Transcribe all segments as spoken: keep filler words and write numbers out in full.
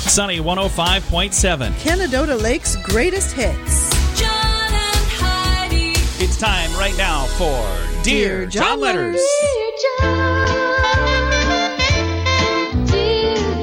Sunny one oh five point seven. Canadota Lake's greatest hits. John and Heidi. It's time right now for Dear, Dear John, John Letters. Dear John. Dear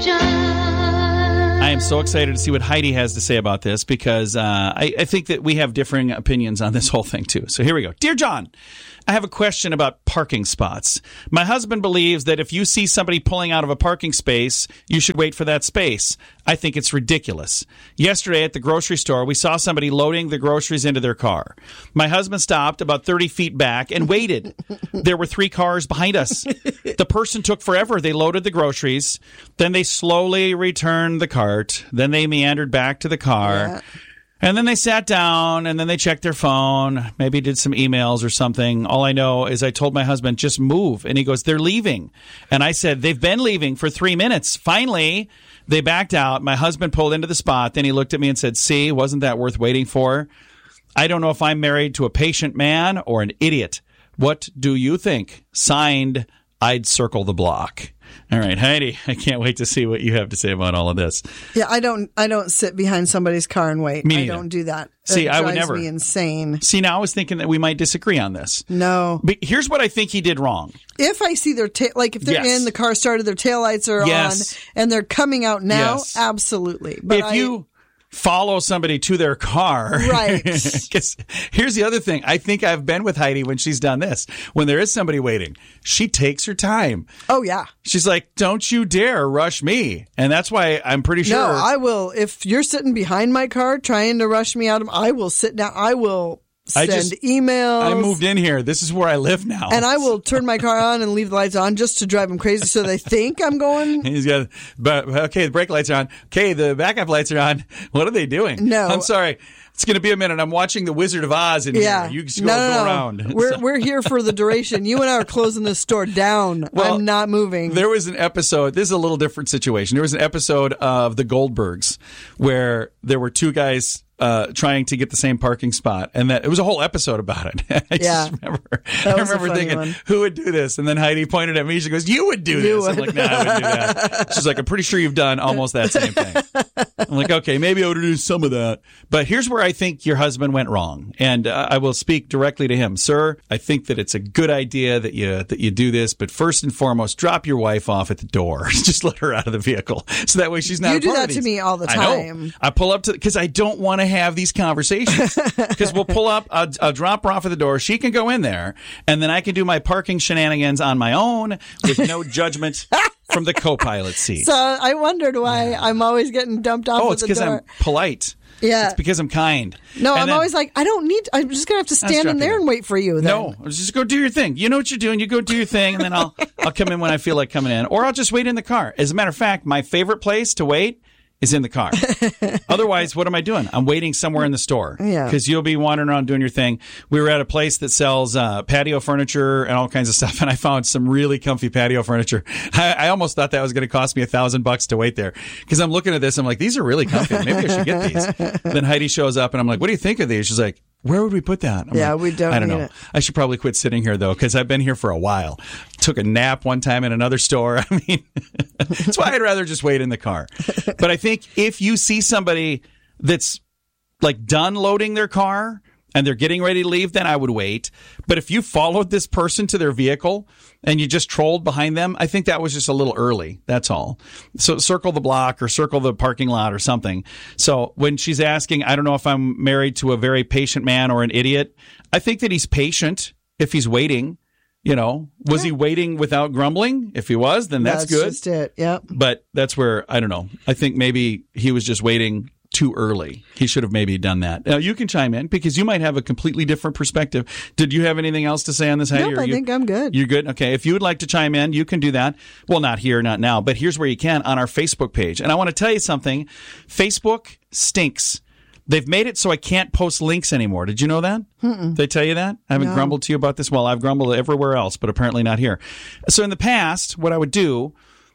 John. I am so excited to see what Heidi has to say about this because uh, I, I think that we have differing opinions on this whole thing too. So here we go. Dear John, I have a question about parking spots. My husband believes that if you see somebody pulling out of a parking space, you should wait for that space. I think it's ridiculous. Yesterday at the grocery store, we saw somebody loading the groceries into their car. My husband stopped about thirty feet back and waited. There were three cars behind us. The person took forever. They loaded the groceries. Then they slowly returned the cart. Then they meandered back to the car. Yeah. And then they sat down, and then they checked their phone, maybe did some emails or something. All I know is I told my husband, just move. And he goes, they're leaving. And I said, they've been leaving for three minutes. Finally, they backed out. My husband pulled into the spot. Then he looked at me and said, see, wasn't that worth waiting for? I don't know if I'm married to a patient man or an idiot. What do you think? Signed, I'd circle the block. All right, Heidi, I can't wait to see what you have to say about all of this. Yeah, I don't. I don't sit behind somebody's car and wait. Me I neither. don't do that. See, it I would drives never. Me insane. See, now I was thinking that we might disagree on this. No. But here's what I think he did wrong. If I see their tail, like if they're Yes. in the car started, their taillights are Yes. on, and they're coming out now, Yes. absolutely. But if I, you follow somebody to their car. Right. 'Cause here's the other thing. I think I've been with Heidi when she's done this. When there is somebody waiting, she takes her time. oh yeah, She's like, don't you dare rush me. And that's why I'm pretty sure. no, I will. If you're sitting behind my car trying to rush me out of, I will sit down. I will I send just- emails. I moved in here. This is where I live now. And I will turn my car on and leave the lights on just to drive them crazy so they think I'm going. He's got, but okay, the brake lights are on. Okay, the backup lights are on. What are they doing? No. I'm sorry. It's going to be a minute. I'm watching The Wizard of Oz in Yeah. here. You just go, no, no, go no. around. We're, So- we're here for the duration. You and I are closing this store down. Well, I'm not moving. There was an episode, this is a little different situation. There was an episode of The Goldbergs where there were two guys uh, trying to get the same parking spot. And that it was a whole episode about it. I Yeah. just remember, That I was a remember funny thinking, one. who would do this? And then Heidi pointed at me. She goes, you would do You this. I'm would. like, no, I wouldn't do that. She's like, I'm pretty sure you've done almost that same thing. I'm like, okay, maybe I would do some of that. But here's where I think your husband went wrong. And uh, I will speak directly to him. Sir, I think that it's a good idea that you that you do this. But first and foremost, drop your wife off at the door. Just let her out of the vehicle. So that way she's not You a do part that of to these. me all the I know. time. I pull up to, because I don't want to have these conversations. Because we'll pull up, I'll, I'll drop her off at the door. She can go in there. And then I can do my parking shenanigans on my own with no judgment from the co-pilot seat. So I wondered why I'm always getting dumped off oh, at it's the because door. I'm polite. Yeah. It's because I'm kind. No, And I'm then- always like, I don't need, I'm just going to have to stand drop in you there in. and wait for you. Then. No, just go do your thing. You know what you're doing. You go do your thing, and then I'll I'll come in when I feel like coming in, or I'll just wait in the car. As a matter of fact, my favorite place to wait is in the car. Otherwise, what am I doing? I'm waiting somewhere in the store. Yeah. Because you'll be wandering around doing your thing. We were at a place that sells uh, patio furniture and all kinds of stuff, and I found some really comfy patio furniture. I, I almost thought that was going to cost me a thousand bucks to wait there. Because I'm looking at this, I'm like, these are really comfy. Maybe I should get these. Then Heidi shows up, and I'm like, what do you think of these? She's like, where would we put that? I'm Yeah, like, we don't I don't need know. it. I should probably quit sitting here, though, because I've been here for a while. Took a nap one time in another store. I mean, that's why I'd rather just wait in the car. But I think if you see somebody that's like done loading their car and they're getting ready to leave, then I would wait. But if you followed this person to their vehicle and you just trolled behind them, I think that was just a little early. That's all. So circle the block or circle the parking lot or something. So when she's asking, I don't know if I'm married to a very patient man or an idiot, I think that he's patient if he's waiting. You know, was he waiting without grumbling? If he was, then that's, That's good. just it. Yep. But that's where, I don't know. I think maybe he was just waiting too early. He should have maybe done that. Now, you can chime in because you might have a completely different perspective. Did you have anything else to say on this, Heidi? Nope, Or I you- think I'm good. You're good? Okay. If you would like to chime in, you can do that. Well, not here, not now, but here's where you can on our Facebook page. And I want to tell you something. Facebook stinks. They've made it so I can't post links anymore. Did you know that? Mm-mm. They tell you that? I haven't No. grumbled to you about this. Well, I've grumbled everywhere else, but apparently not here. So in the past, what I would do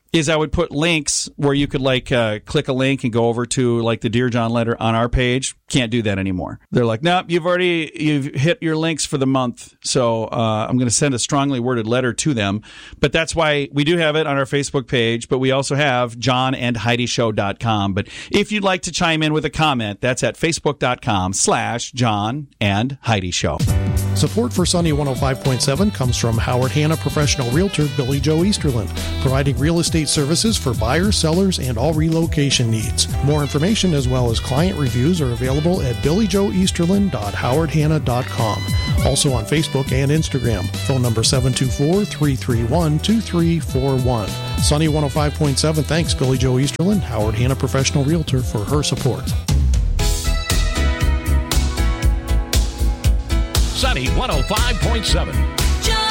is I would put links where you could like uh, click a link and go over to like the Dear John letter on our page. Can't do that anymore. They're like, nope, you've already you've hit your links for the month. So uh, I'm going to send a strongly worded letter to them. But that's why we do have it on our Facebook page. But we also have john and heidi show dot com. But if you'd like to chime in with a comment, that's at facebook.com slash John and Heidi Show. Support for Sunny one oh five point seven comes from Howard Hanna professional realtor Billy Joe Easterland, providing real estate services for buyers, sellers, and all relocation needs. More information as well as client reviews are available at billy joe easterland dot howard hanna dot com. Also on Facebook and Instagram. Phone number seven two four, three three one, two three four one. Sunny one oh five point seven thanks Billy Joe Easterland, Howard Hanna professional realtor, for her support. Sunny one oh five point seven.